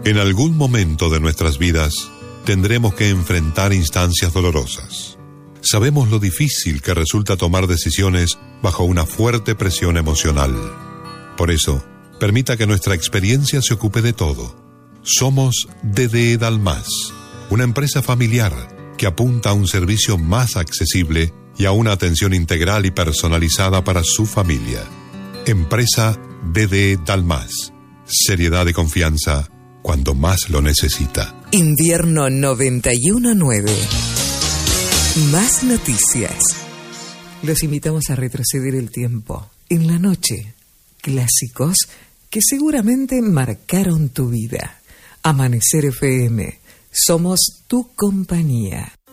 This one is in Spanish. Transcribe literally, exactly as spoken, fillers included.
En algún momento de nuestras vidas tendremos que enfrentar instancias dolorosas. Sabemos lo difícil que resulta tomar decisiones bajo una fuerte presión emocional. Por eso, permita que nuestra experiencia se ocupe de todo. Somos D D Dalmas, una empresa familiar que apunta a un servicio más accesible y a una atención integral y personalizada para su familia. Empresa D D Dalmas. Seriedad y confianza cuando más lo necesita. Invierno noventa y uno punto nueve. Más noticias. Los invitamos a retroceder el tiempo. En la noche, clásicos que seguramente marcaron tu vida. Amanecer F M. Somos tu compañía.